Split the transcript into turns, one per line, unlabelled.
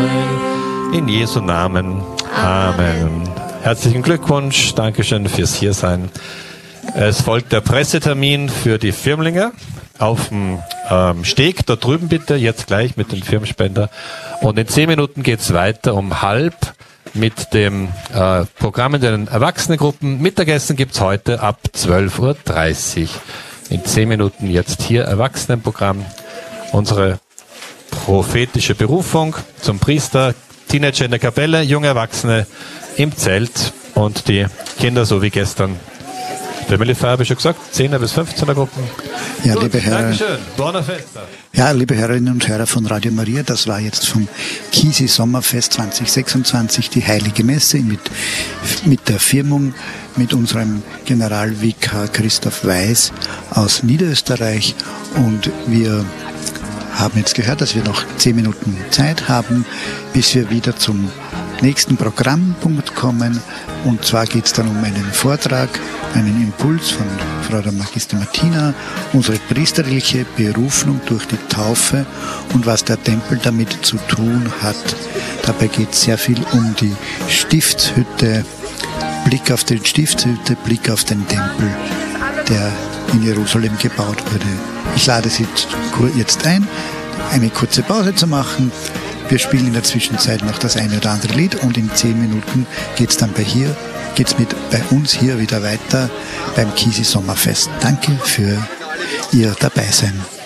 sein. In Jesu Namen. Amen. Herzlichen Glückwunsch. Dankeschön fürs Hiersein. Es folgt der Pressetermin für die Firmlinge auf dem Steg. Da drüben bitte, jetzt gleich mit dem Firmenspender. Und in 10 Minuten geht's weiter um 12:30 mit dem Programm in den Erwachsenengruppen. Mittagessen gibt's heute ab 12:30 Uhr. In 10 Minuten jetzt hier Erwachsenenprogramm. Unsere prophetische Berufung zum Priester, Teenager in der Kapelle, junge Erwachsene im Zelt und die Kinder so wie gestern. Family Fire habe ich schon gesagt, 10er bis 15er Gruppen.
Ja,
Gut,
liebe Herren.
Dankeschön. Buona Festa.
Ja, liebe Hörerinnen und Hörer von Radio Maria, das war jetzt vom Kisi Sommerfest 2026 die Heilige Messe mit der Firmung mit unserem Generalvikar Christoph Weiß aus Niederösterreich. Und wir haben jetzt gehört, dass wir noch 10 Minuten Zeit haben, bis wir wieder zum nächsten Programmpunkt kommen. Und zwar geht es dann um einen Vortrag, einen Impuls von Frau der Magister Martina, unsere priesterliche Berufung durch die Taufe und was der Tempel damit zu tun hat. Dabei geht es sehr viel um die Stiftshütte, Blick auf die Stiftshütte, Blick auf den Tempel, der in Jerusalem gebaut wurde. Ich lade Sie jetzt ein, eine kurze Pause zu machen. Wir spielen in der Zwischenzeit noch das eine oder andere Lied und in 10 Minuten geht es dann bei uns hier wieder weiter beim Kisi Sommerfest. Danke für Ihr Dabeisein.